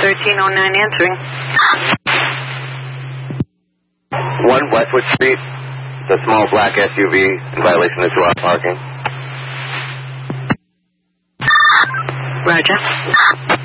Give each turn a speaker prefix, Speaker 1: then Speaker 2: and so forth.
Speaker 1: 1309 answering.
Speaker 2: 1 Westwood Street. The small black SUV in violation of 2-hour parking.
Speaker 1: Roger.